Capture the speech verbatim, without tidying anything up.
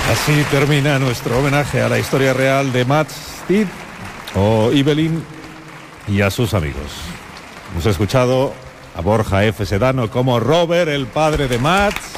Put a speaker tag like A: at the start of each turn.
A: Así termina nuestro homenaje a la historia real de Matt Steed o Ibelín y a sus amigos. Hemos escuchado a Borja F. Sedano como Robert, el padre de Matt.